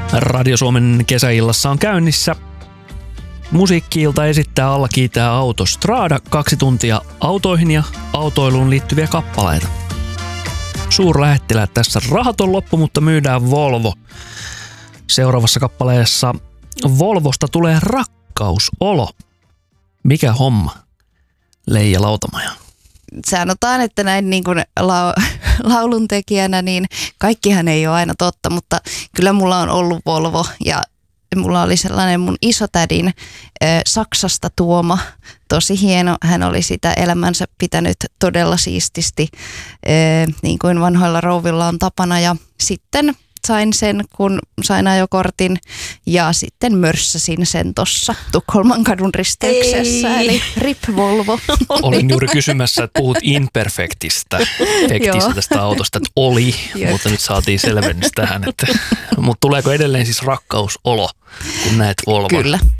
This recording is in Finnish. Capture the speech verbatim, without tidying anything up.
Radio Suomen kesäillassa on käynnissä. Musiikki-ilta esittää alla kiitää Autostrada kaksi tuntia autoihin ja autoiluun liittyviä kappaleita. Suurlähettiläät tässä rahat on loppu, mutta myydään Volvo. Seuraavassa kappaleessa Volvosta tulee rakkausolo. Mikä homma? Leija Lautamaja. Sanotaan, että näin niin kuin lau- lauluntekijänä, niin kaikkihan ei ole aina totta, mutta kyllä mulla on ollut Volvo ja mulla oli sellainen mun isotädin äh, Saksasta tuoma, tosi hieno. Hän oli sitä elämänsä pitänyt todella siististi, äh, niin kuin vanhoilla rouvilla on tapana, ja sitten sain sen, kun sain ajokortin, ja sitten mörssäsin sen tuossa Tukholman kadun risteyksessä, Ei. eli R I P Volvo. Olin juuri kysymässä, että puhut imperfektistä, efektistä tästä autosta, että oli, Jep. mutta nyt saatiin selvennys tähän. Että, mutta tuleeko edelleen siis rakkausolo, kun näet Volvon? Kyllä.